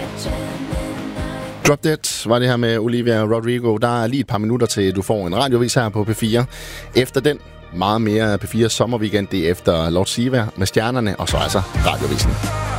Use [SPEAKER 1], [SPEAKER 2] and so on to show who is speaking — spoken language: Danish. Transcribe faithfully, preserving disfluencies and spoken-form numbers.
[SPEAKER 1] Drop Dead var det her med Olivia Rodrigo. Der er lige et par minutter til, du får en radiovis her på P fire. Efter den, meget mere P fire sommerweekend, det er efter Lord Siva med Stjernerne, og så altså radiovisen.